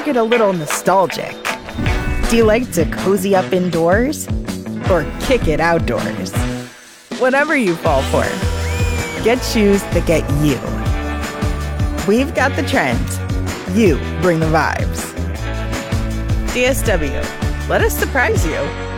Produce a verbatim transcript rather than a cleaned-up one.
ever get a little nostalgic? Do you like to cozy up indoors or kick it outdoors? Whatever you fall for, get shoes that get you. We've got the trends. You bring the vibes. D S W, let us surprise you.